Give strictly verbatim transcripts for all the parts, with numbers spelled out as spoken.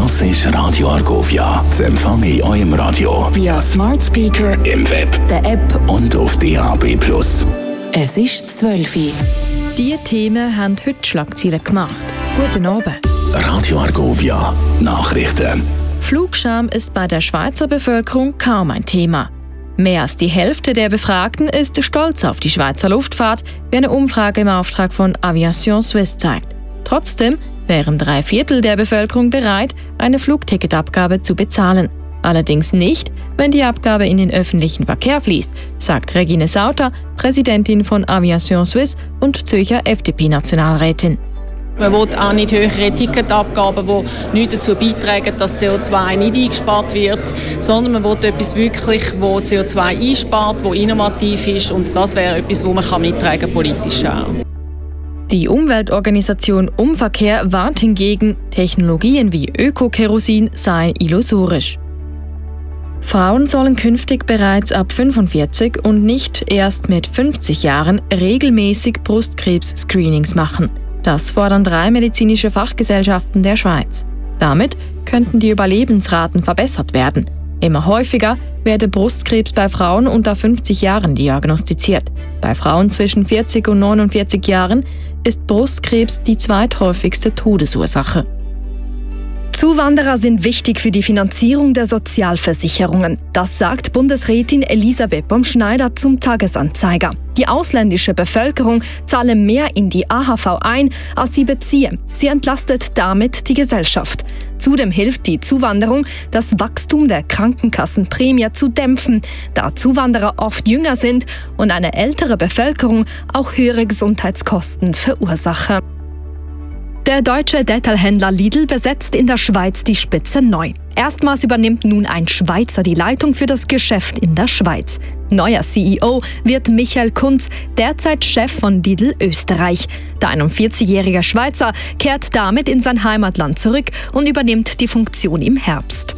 Das ist Radio Argovia. Das empfange ich in eurem Radio via Smart Speaker, im Web, der App und auf D A B plus. Es ist zwölf Uhr. Diese Themen haben heute Schlagzeilen gemacht. Guten Abend. Radio Argovia. Nachrichten. Flugscham ist bei der Schweizer Bevölkerung kaum ein Thema. Mehr als die Hälfte der Befragten ist stolz auf die Schweizer Luftfahrt, wie eine Umfrage im Auftrag von Aviation Suisse zeigt. Trotzdem wären drei Viertel der Bevölkerung bereit, eine Flugticketabgabe zu bezahlen. Allerdings nicht, wenn die Abgabe in den öffentlichen Verkehr fließt, sagt Regine Sauter, Präsidentin von Aviation Suisse und Zürcher F D P-Nationalrätin. Man will auch nicht höhere Ticketabgaben, die nicht dazu beitragen, dass C O zwei nicht eingespart wird, sondern man will etwas wirklich, das C O zwei einspart, das innovativ ist, und das wäre etwas, das man mittragen kann, politisch auch. Die Umweltorganisation Umverkehr warnt hingegen, Technologien wie Ökokerosin seien illusorisch. Frauen sollen künftig bereits ab fünfundvierzig und nicht erst mit fünfzig Jahren regelmäßig Brustkrebs-Screenings machen. Das fordern drei medizinische Fachgesellschaften der Schweiz. Damit könnten die Überlebensraten verbessert werden. Immer häufiger werde Brustkrebs bei Frauen unter fünfzig Jahren diagnostiziert. Bei Frauen zwischen vierzig und neunundvierzig Jahren ist Brustkrebs die zweithäufigste Todesursache. Zuwanderer sind wichtig für die Finanzierung der Sozialversicherungen. Das sagt Bundesrätin Elisabeth Baum-Schneider zum Tagesanzeiger. Die ausländische Bevölkerung zahle mehr in die A H V ein, als sie beziehe. Sie entlastet damit die Gesellschaft. Zudem hilft die Zuwanderung, das Wachstum der Krankenkassenprämie zu dämpfen, da Zuwanderer oft jünger sind und eine ältere Bevölkerung auch höhere Gesundheitskosten verursache. Der deutsche Detailhändler Lidl besetzt in der Schweiz die Spitze neu. Erstmals übernimmt nun ein Schweizer die Leitung für das Geschäft in der Schweiz. Neuer C E O wird Michael Kunz, derzeit Chef von Lidl Österreich. Der einundvierzigjährige Schweizer kehrt damit in sein Heimatland zurück und übernimmt die Funktion im Herbst.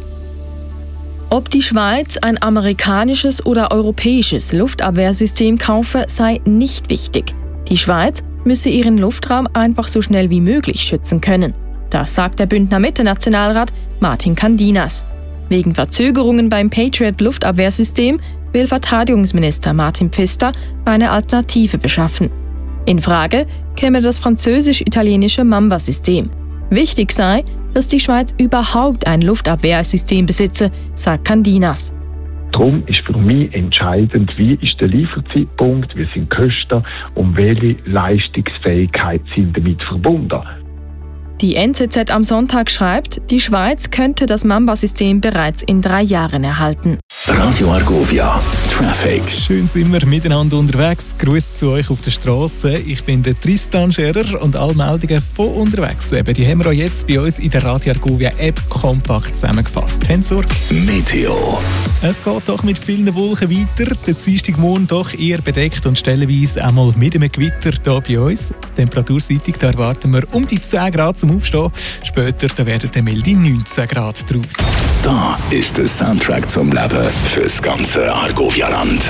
Ob die Schweiz ein amerikanisches oder europäisches Luftabwehrsystem kaufe, sei nicht wichtig. Die Schweiz müsse ihren Luftraum einfach so schnell wie möglich schützen können. Das sagt der Bündner Mitte-Nationalrat Martin Candinas. Wegen Verzögerungen beim Patriot-Luftabwehrsystem will Verteidigungsminister Martin Pfister eine Alternative beschaffen. In Frage käme das französisch-italienische Mamba-System. Wichtig sei, dass die Schweiz überhaupt ein Luftabwehrsystem besitze, sagt Candinas. Darum ist für mich entscheidend, wie ist der Lieferzeitpunkt, wie sind die Kosten und welche Leistungsfähigkeit sind damit verbunden. Die N Z Z am Sonntag schreibt, die Schweiz könnte das Mamba-System bereits in drei Jahren erhalten. Radio Argovia. Traffic. Schön sind wir miteinander unterwegs. Grüß zu euch auf der Straße. Ich bin der Tristan Scherer und alle Meldungen von unterwegs eben, die haben wir auch jetzt bei uns in der Radio Argovia App kompakt zusammengefasst. Habt Sorge. Meteo. Es geht doch mit vielen Wolken weiter. Der Dienstagmorgen doch eher bedeckt und stellenweise einmal mit einem Gewitter hier bei uns. Temperaturseitig da erwarten wir um die zehn Grad zum Aufstehen. Später da werden dann milde neunzehn Grad draus. Da ist der Soundtrack zum Leben fürs ganze Argovia-Land.